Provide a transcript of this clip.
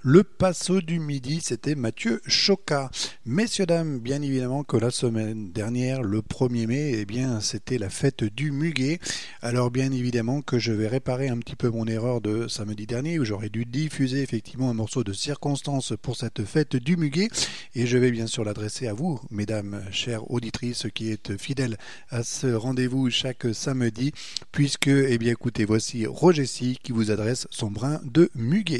Le Passo du Midi, c'était Mathieu Choca. Messieurs, dames, bien évidemment que la semaine dernière, le 1er mai, eh bien, c'était la fête du Muguet. Alors, bien évidemment que je vais réparer un petit peu mon erreur de samedi dernier où j'aurais dû diffuser effectivement un morceau de circonstance pour cette fête du Muguet. Et je vais bien sûr l'adresser à vous, mesdames, chères auditrices qui êtes fidèles à ce rendez-vous chaque samedi, puisque, eh bien, écoutez, voici Roger Sy qui vous adresse son brin de Muguet.